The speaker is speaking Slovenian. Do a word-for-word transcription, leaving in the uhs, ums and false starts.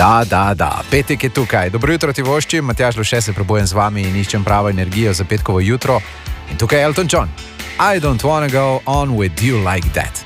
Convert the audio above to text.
Da, da, da, petek je tukaj. Dobro jutro ti voščim, Matjaž Luše se prebujem z vami in iščem pravo energijo za petkovo jutro. In tukaj je Elton John. I don't wanna go on with you like that.